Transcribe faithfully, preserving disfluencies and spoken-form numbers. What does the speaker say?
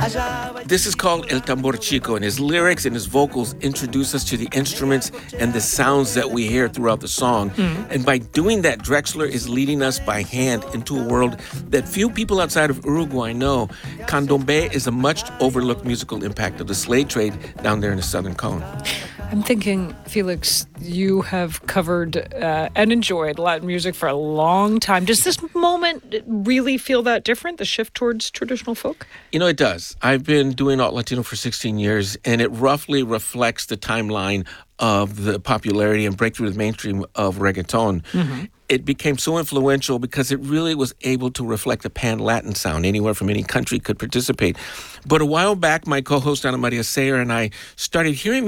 This is called El Tambor Chico, and his lyrics and his vocals introduce us to the instruments and the sounds that we hear throughout the song. Mm. And by doing that, Drexler is leading us by hand into a world that few people outside of Uruguay know. Candombe is a much overlooked musical impact of the slave trade down there in the Southern Cone. I'm thinking, Felix, you have covered uh, and enjoyed Latin music for a long time. Does this moment really feel that different, the shift towards traditional folk? You know, it does. I've been doing Alt Latino for sixteen years, and it roughly reflects the timeline of the popularity and breakthrough of the mainstream of reggaeton. Mm-hmm. It became so influential because it really was able to reflect a pan-Latin sound. Anywhere from any country could participate. But a while back, my co-host Ana Maria Sayer and I started hearing